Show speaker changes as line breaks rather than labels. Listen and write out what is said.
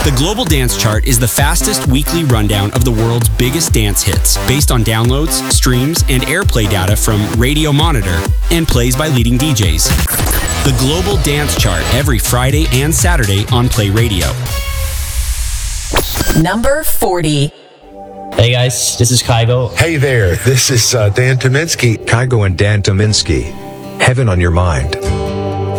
The Global Dance Chart is the fastest weekly rundown of the world's biggest dance hits, based on downloads, streams, and airplay data from Radio Monitor and plays by leading DJs. The Global Dance Chart every Friday and Saturday on Play Radio.
Number 40.
Hey guys, this is Kygo.
Hey there, this is Dan Tominski.
Kygo and Dan Tominski. Heaven on Your Mind.